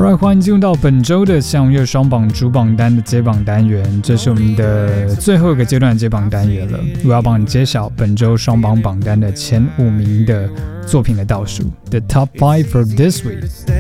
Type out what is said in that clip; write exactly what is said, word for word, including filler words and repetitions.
Alright， 欢迎进入到本周的向乐双榜主榜单的揭榜单元，这是我们的最后一个阶段的揭榜单元了。我要帮你揭晓本周双榜榜单的前五名的作品的倒数 ，The Top Five for this week。